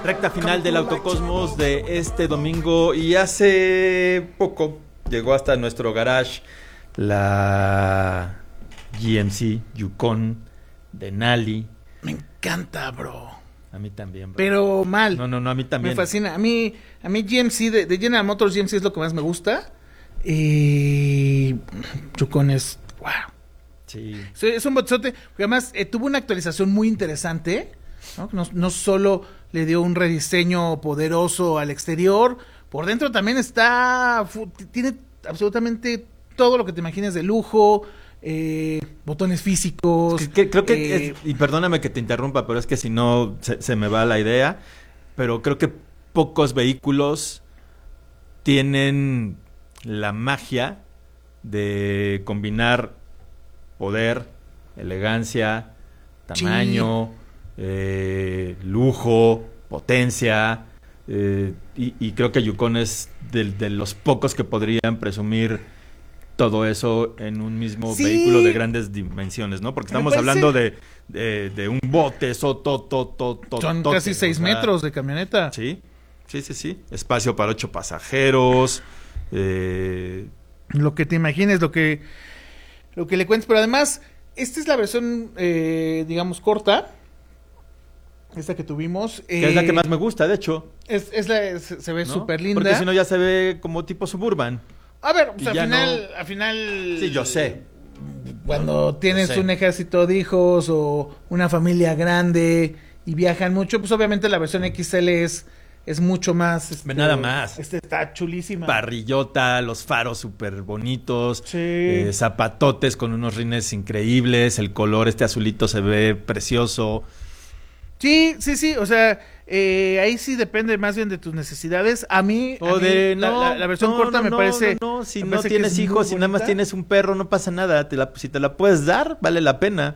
recta final del Autocosmos de este domingo, y hace poco llegó hasta nuestro garage la GMC Yukon de Nali. Me encanta, bro. A mí también, bro. Pero mal. No, a mí también. Me fascina. A mí GMC, de General Motors, GMC es lo que más me gusta. Yukon es... ¡Wow! Sí. Es un botezote, porque además tuvo una actualización muy interesante, ¿no? No solo le dio un rediseño poderoso al exterior, por dentro también tiene absolutamente todo lo que te imagines de lujo, botones físicos. Creo que, y perdóname que te interrumpa, pero es que si no se me va la idea, pero creo que pocos vehículos tienen la magia de combinar poder, elegancia, tamaño, lujo, potencia, y creo que Yukon es de los pocos que podrían presumir todo eso en un mismo vehículo de grandes dimensiones, ¿no? Porque estamos hablando de un bote, son casi 6 metros de camioneta. Sí. Espacio para 8 pasajeros. Lo que te imagines, lo que le cuentes, pero además, esta es la versión, digamos, corta, esta que tuvimos. Que es la que más me gusta, de hecho. Se ve súper linda. Porque si no ya se ve como tipo Suburban. A ver, pues al final... Sí, yo sé. Cuando tienes un ejército de hijos o una familia grande y viajan mucho, pues obviamente la versión XL es mucho más... Nada más. Está chulísima. Parrillota, los faros súper bonitos. Sí. Zapatotes con unos rines increíbles. El color azulito se ve precioso. Sí. O sea, ahí sí depende más bien de tus necesidades. La versión corta me parece... No, si no tienes hijos, si nada más tienes un perro, no pasa nada. Si te la puedes dar, vale la pena.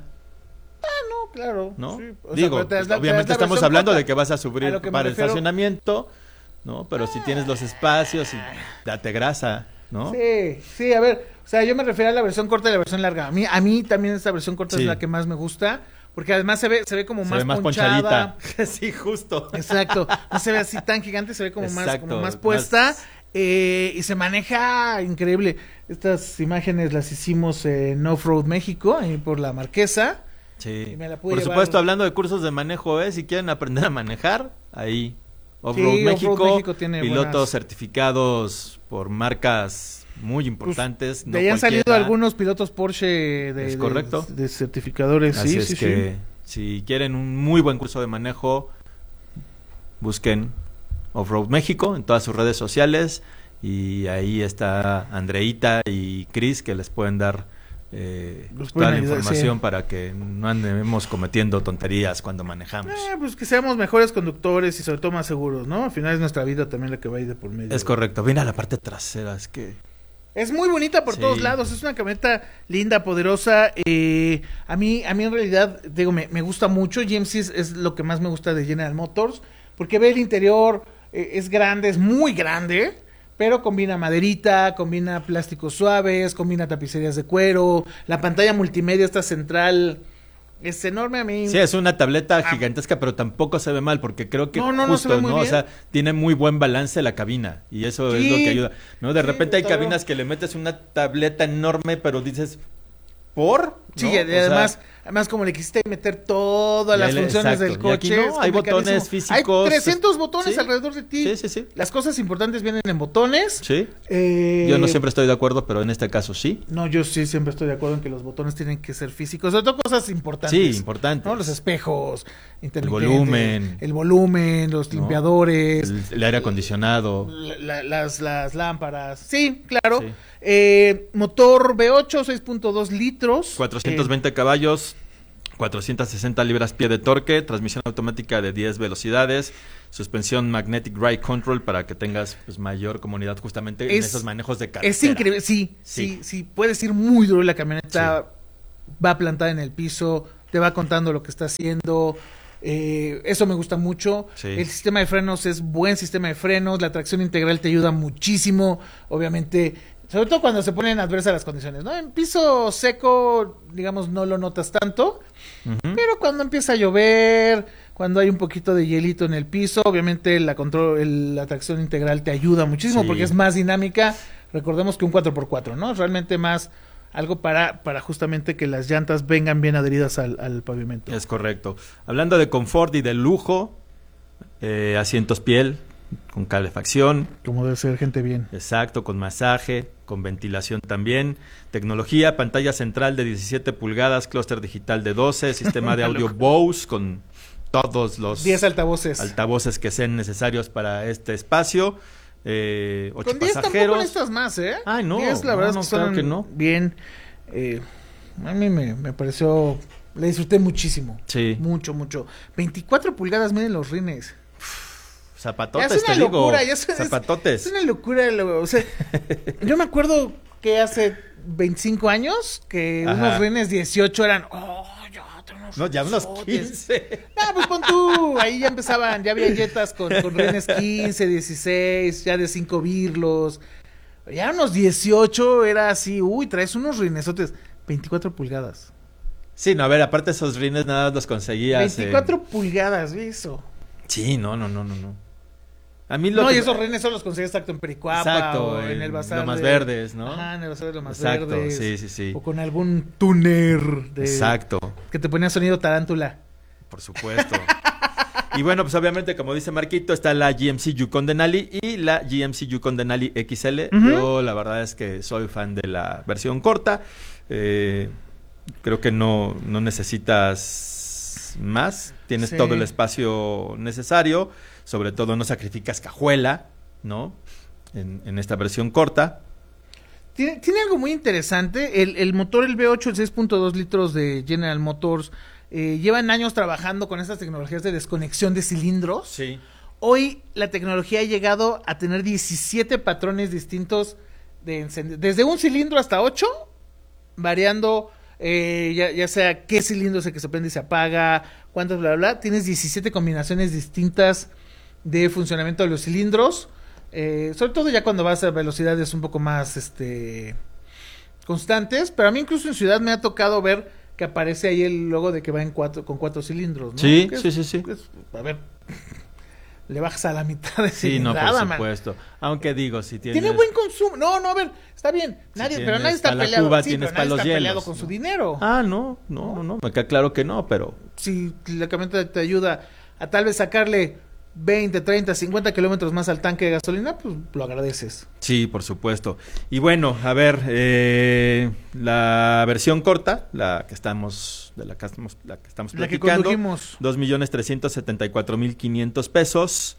Claro. ¿No? Sí. Digo, obviamente estamos hablando de que vas a sufrir para el estacionamiento, ¿no? Pero si tienes los espacios, date grasa, ¿no? Sí, a ver, o sea, yo me refiero a la versión corta y la versión larga. A mí también esta versión corta es la que más me gusta, porque además se ve como más ponchada. Sí, justo. Exacto. No se ve así tan gigante, se ve como más puesta. Y se maneja increíble. Estas imágenes las hicimos en Off-Road México, ahí por la Marquesa. Sí, por supuesto, hablando de cursos de manejo, si quieren aprender a manejar, ahí Off-Road México tiene pilotos certificados por marcas muy importantes. De ahí han salido algunos pilotos Porsche ¿Es correcto? de certificadores. Así es que si quieren un muy buen curso de manejo, busquen Off-Road México en todas sus redes sociales, y ahí está Andreita y Chris, que les pueden dar toda la información para que no andemos cometiendo tonterías cuando manejamos. Pues que seamos mejores conductores y sobre todo más seguros, ¿no? Al final es nuestra vida también la que va a ir de por medio. Es correcto. Mira la parte trasera, es que... Es muy bonita por todos lados, es una camioneta linda, poderosa. A mí en realidad, digo, me gusta mucho. GMC es lo que más me gusta de General Motors, porque ve el interior, es grande, es muy grande, pero combina maderita, combina plásticos suaves, combina tapicerías de cuero, la pantalla multimedia esta central es enorme. A mí... Sí, es una tableta gigantesca, pero tampoco se ve mal, porque creo que no se ve muy bien. O sea, tiene muy buen balance la cabina, y eso es lo que ayuda, ¿no? De repente hay cabinas que le metes una tableta enorme, pero dices, ¿por? Sí, ¿no? y además como le quisiste meter todas las funciones del coche, aquí no, hay botones físicos. Hay 300 botones alrededor de ti. Sí. Las cosas importantes vienen en botones. Sí. Yo no siempre estoy de acuerdo, pero en este caso sí. No, yo sí siempre estoy de acuerdo en que los botones tienen que ser físicos. Sobre todo cosas importantes. Sí, importantes. ¿No? Los espejos, el volumen, los limpiadores, el aire acondicionado, las lámparas. Sí, claro. Sí. Motor V8, 6.2 litros. 420 caballos, 460 libras-pie de torque, transmisión automática de 10 velocidades, suspensión Magnetic Ride Control para que tengas mayor comodidad justamente en esos manejos de carretera. Es increíble, sí, puedes ir muy duro, la camioneta va plantada en el piso, te va contando lo que está haciendo. Eso me gusta mucho. El sistema de frenos es buen sistema de frenos, la tracción integral te ayuda muchísimo, obviamente, sobre todo cuando se ponen adversas las condiciones, ¿no? En piso seco, digamos, no lo notas tanto, pero cuando empieza a llover, cuando hay un poquito de hielito en el piso. Obviamente la tracción integral te ayuda muchísimo Sí. porque es más dinámica. Recordemos que un 4x4, ¿no? Realmente más algo para justamente que las llantas vengan bien adheridas al pavimento. Es correcto. Hablando de confort y de lujo, asientos piel con calefacción. Como debe ser, gente bien. Exacto, con masaje, con ventilación también. Tecnología, pantalla central de 17 pulgadas, clúster digital de 12, sistema de audio Bose con todos los 10 altavoces que sean necesarios para este espacio. 8 con 10 pasajeros. tampoco necesitas más, ¿eh? Ay, no. 10 la verdad es que claro son que no. bien. A mí me pareció... Le disfruté muchísimo. Sí. Mucho. 24 pulgadas miden los rines. Zapatotes, Ya es una te locura, digo. ya Zapatotes. es una locura. O sea, yo me acuerdo que hace 25 años que Ajá. unos rines 18 eran... No, ya unos sotes. 15. No, pues pon tú, ahí ya empezaban, ya había jetas con rines 15, 16, ya de 5 birlos. Ya unos 18 era así, traes unos rinesotes, 24 pulgadas. Sí, no, a ver, aparte esos rines nada más los conseguías. 24 pulgadas, eso. Sí, no. A mí No, y esos rines solo los conseguías exacto en Pericuapa. Exacto, O en el bazar Lomas de... Verdes, ¿no? Ajá, en el bazar de Lomas Exacto, Verdes. sí. O con algún tuner de... Exacto, Que te ponía sonido tarántula. por supuesto. Y bueno, pues obviamente, como dice Marquito, está la GMC Yukon Denali y la GMC Yukon Denali XL. Ujú. Yo la verdad es que soy fan de la versión corta. Creo que no necesitas más. Tienes Sí. todo el espacio necesario. Sobre todo no sacrificas cajuela, ¿no? En esta versión corta. Tiene algo muy interesante. El motor, el V8, el 6.2 litros de General Motors, llevan años trabajando con estas tecnologías de desconexión de cilindros. Sí. Hoy la tecnología ha llegado a tener 17 patrones distintos de encendido. Desde un cilindro hasta 8, variando ya sea qué cilindro es el que se prende y se apaga, cuántos, bla. Tienes 17 combinaciones distintas de funcionamiento de los cilindros. Sobre todo ya cuando vas a velocidades un poco más constantes, pero a mí incluso en ciudad me ha tocado ver que aparece ahí el logo de que va con 4 cilindros, ¿no? Sí, Que sí. a ver, le bajas a la mitad de Sí, no, cilindrada, por man. supuesto. Aunque digo, si tienes... Tiene buen consumo. No, a ver, está bien. Nadie tienes está pa' la peleado. Cuba, Sí, tienes pero pa' nadie los está peleado hielos, con su ¿no? dinero. No. Me queda claro que no, pero... Si la camioneta te ayuda a tal vez sacarle 20, 30, 50 kilómetros más al tanque de gasolina, pues lo agradeces. Sí, por supuesto. Y bueno, a ver, la versión corta, la que estamos platicando, La que condujimos. 2,374,500 pesos.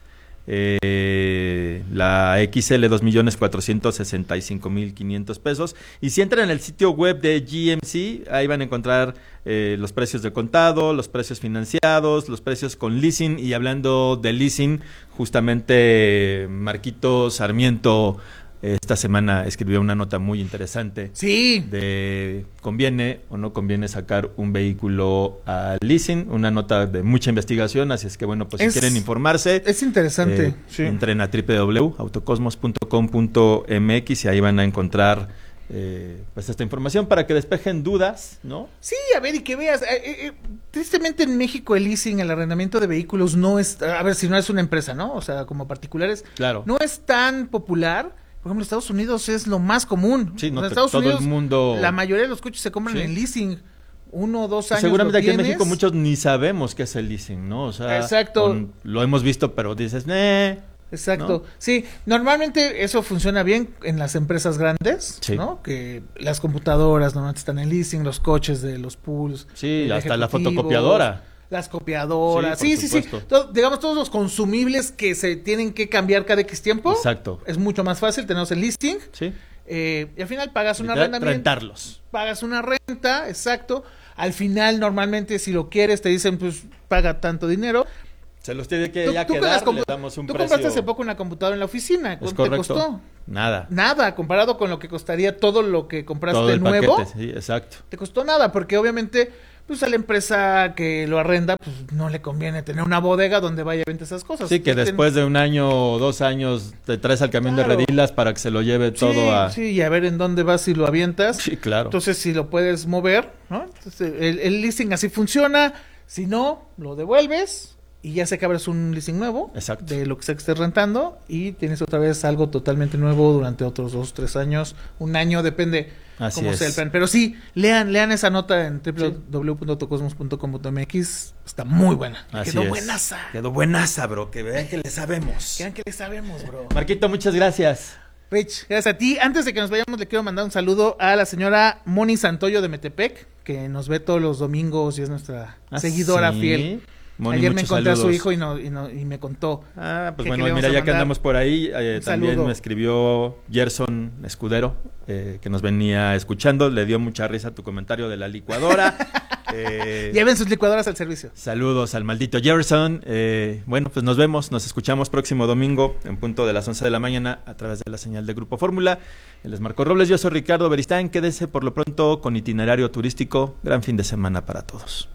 La XL 2,465,500 pesos. Y si entran en el sitio web de GMC, ahí van a encontrar los precios de contado, los precios financiados, los precios con leasing. Y hablando de leasing, justamente Marquito Sarmiento esta semana escribió una nota muy interesante Sí. de conviene o no conviene sacar un vehículo a leasing, una nota de mucha investigación, así es que bueno, pues si quieren informarse, Es interesante. Sí. entren a www.autocosmos.com.mx y ahí van a encontrar pues esta información para que despejen dudas, ¿no? Sí, a ver, y que veas, tristemente en México el leasing, el arrendamiento de vehículos no es, a ver, si no es una empresa, ¿no? O sea, como particulares, Claro. no es tan popular. Por ejemplo, en Estados Unidos es lo más común. Sí, no O sea, en te- Estados todo Unidos, el mundo... la mayoría de los coches se compran Sí. en leasing. 1 o 2 años Seguramente lo aquí en tienes. México muchos ni sabemos qué es el leasing, ¿no? O sea, Exacto. lo hemos visto, pero dices, Exacto. ¿no? Sí, normalmente eso funciona bien en las empresas grandes, Sí. ¿no? Que las computadoras normalmente están en leasing, los coches de los pools. Sí, hasta la ejecutivos, fotocopiadora. Las copiadoras. Sí, Sí, por sí. supuesto. Digamos, todos los consumibles que se tienen que cambiar cada X tiempo. Exacto. Es mucho más fácil tenerlos en listing. Sí. Y al final pagas una Literal, renta. rentarlos. Pagas una renta, exacto. Al final, normalmente, si lo quieres, te dicen, pues, paga tanto dinero. Se los tiene que Tú- ya tú quedar, con le las damos un Tú precio. compraste hace poco una computadora en la oficina. Es ¿Cuánto te correcto. costó? Nada. Nada, comparado con lo que costaría todo lo que compraste Todo el nuevo. paquete, sí, exacto. Te costó nada, porque obviamente, pues a la empresa que lo arrenda, pues no le conviene tener una bodega donde vaya a vender esas cosas. Sí, que después de 1 año o 2 años te traes al camión Claro. de redilas para que se lo lleve Sí, todo a... sí, y a ver en dónde vas y lo avientas. Sí, claro. Entonces, si lo puedes mover, ¿no? Entonces, el leasing así funciona. Si no, lo devuelves y ya sé que abres un leasing nuevo. Exacto. De lo que sea que estés rentando y tienes otra vez algo totalmente nuevo durante otros 2, 3 años, un año, depende cómo sea el plan. Pero sí, lean esa nota en www.autocosmos.com.mx, está muy buena. Quedó buenaza, bro, que vean que le sabemos. Bro. Marquito, muchas gracias. Rich, gracias a ti. Antes de que nos vayamos, le quiero mandar un saludo a la señora Moni Santoyo de Metepec, que nos ve todos los domingos y es nuestra seguidora fiel. Moni, ayer me encontré a su hijo y me contó. Pues bueno, mira, ya que andamos por ahí, también me escribió Gerson Escudero, que nos venía escuchando. Le dio mucha risa tu comentario de la licuadora. Lleven sus licuadoras al servicio. Saludos al maldito Gerson. Bueno, pues nos vemos, nos escuchamos próximo domingo en punto de las 11 de la mañana a través de la señal de Grupo Fórmula. Él es Marco Robles, yo soy Ricardo Beristain. Quédese por lo pronto con Itinerario Turístico. Gran fin de semana para todos.